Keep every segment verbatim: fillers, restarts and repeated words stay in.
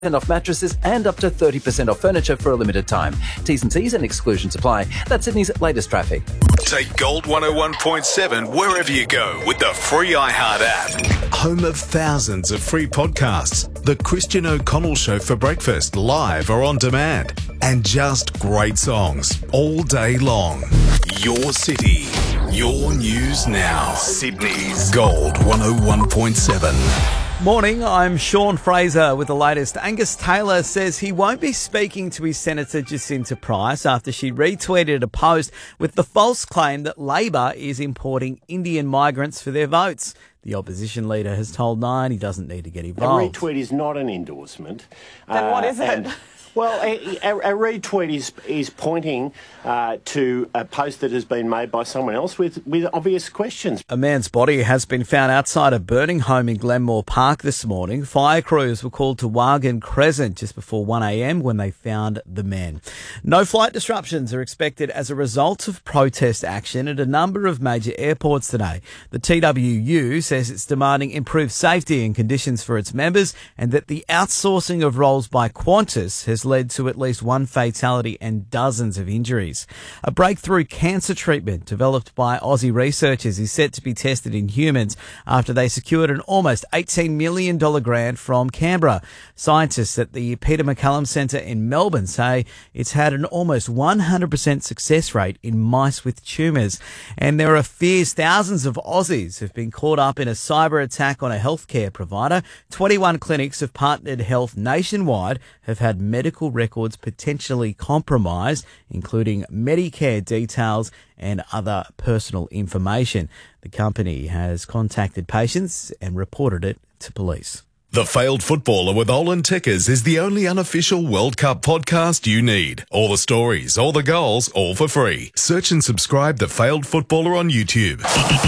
off mattresses and up to thirty percent off furniture for a limited time. T's and C's and exclusions apply. That's Sydney's latest traffic. Take Gold one oh one point seven wherever you go with the free iHeart app. Home of thousands of free podcasts. The Christian O'Connell Show for breakfast, live or on demand. And just great songs all day long. Your city, your news now. Sydney's Gold one oh one point seven. Morning, I'm Sean Fraser with the latest. Angus Taylor says he won't be speaking to his Senator Jacinta Price after she retweeted a post with the false claim that Labor is importing Indian migrants for their votes. The opposition leader has told Nine he doesn't need to get involved. A retweet is not an endorsement. Then uh, what is it? And, well, a, a, a retweet is is pointing uh, to a post that has been made by someone else with, with obvious questions. A man's body has been found outside a burning home in Glenmore Park this morning. Fire crews were called to Wagon Crescent just before one a.m. when they found the man. No flight disruptions are expected as a result of protest action at a number of major airports today. The T W U says it's demanding improved safety and conditions for its members, and that the outsourcing of roles by Qantas has led to at least one fatality and dozens of injuries. A breakthrough cancer treatment developed by Aussie researchers is set to be tested in humans after they secured an almost eighteen million dollars grant from Canberra. Scientists at the Peter MacCallum Centre in Melbourne say it's had an almost one hundred percent success rate in mice with tumours. And there are fears thousands of Aussies have been caught up in a cyber attack on a healthcare provider. twenty-one clinics of Partnered Health nationwide have had medical records potentially compromised, including Medicare details and other personal information. The company has contacted patients and reported it to police. The Failed Footballer with Olin Tickers is the only unofficial World Cup podcast you need. All the stories, all the goals, all for free. Search and subscribe The Failed Footballer on YouTube.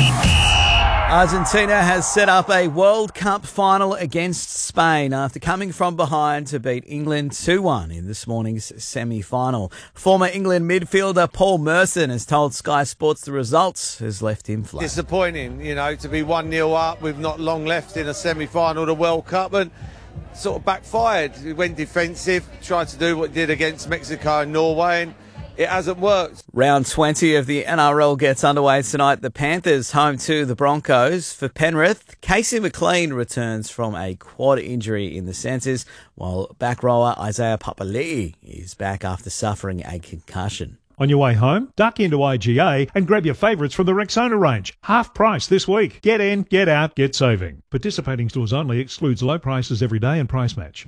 Argentina has set up a World Cup final against Spain after coming from behind to beat England two one in this morning's semi-final. Former England midfielder Paul Merson has told Sky Sports the results has left him flat. Disappointing, you know, to be one nil up with not long left in a semi-final of the World Cup, and sort of backfired. He went defensive, tried to do what he did against Mexico and Norway, and it hasn't worked. Round twenty of the N R L gets underway tonight. The Panthers home to the Broncos. For Penrith, Casey McLean returns from a quad injury in the centres, while back rower Isaiah Papali'i is back after suffering a concussion. On your way home, duck into I G A and grab your favourites from the Rexona range. Half price this week. Get in, get out, get saving. Participating stores only. Excludes low prices every day and price match.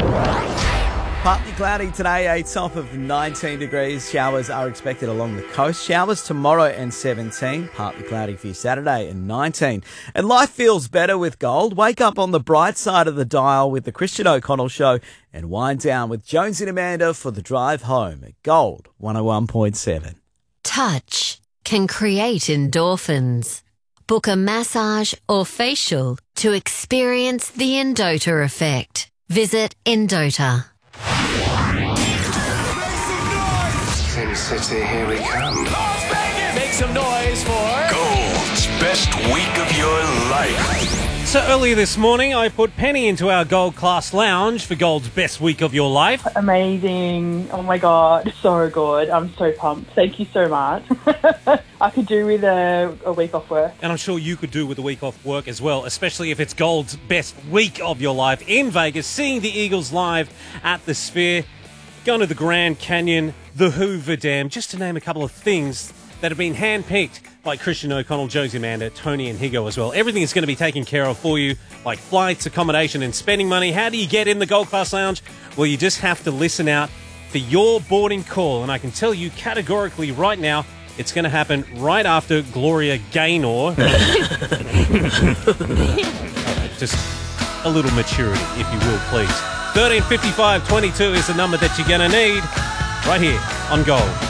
Partly cloudy today, a top of nineteen degrees. Showers are expected along the coast. Showers tomorrow and seventeen. Partly cloudy for you Saturday and nineteen. And life feels better with gold. Wake up on the bright side of the dial with the Christian O'Connell Show and wind down with Jones and Amanda for the drive home at Gold one oh one point seven. Touch can create endorphins. Book a massage or facial to experience the Endota effect. Visit Endota. Sin City, here we come. Las Vegas! Make some noise for Gold's best week of your life. So earlier this morning, I put Penny into our Gold Class Lounge for Gold's best week of your life. Amazing. Oh my God. So good. I'm so pumped. Thank you so much. I could do with a, a week off work. And I'm sure you could do with a week off work as well, especially if it's Gold's best week of your life in Vegas, seeing the Eagles live at the Sphere, going to the Grand Canyon, the Hoover Dam, just to name a couple of things that have been handpicked by Christian O'Connell, Josie Amanda, Tony and Higo as well. Everything is going to be taken care of for you, like flights, accommodation and spending money. How do you get in the Gold Class Lounge? Well, you just have to listen out for your boarding call. And I can tell you categorically right now, it's going to happen right after Gloria Gaynor. Just a little maturity, if you will, please. thirteen fifty-five twenty-two is the number that you're going to need right here on Gold.